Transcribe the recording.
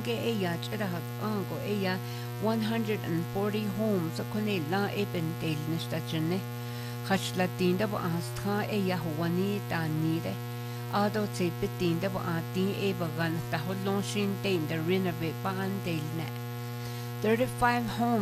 ge eya chedahak ango eya 140 homes akone la eben del nestachene khashla tinda bo astha eya huani tanire ado tse betinda bo ati ebagan ta holon shin de renovate ban del ne 35 homes